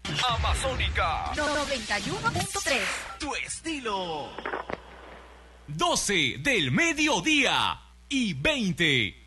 Amazónica 91.3. Tu estilo. 12 del mediodía y 20.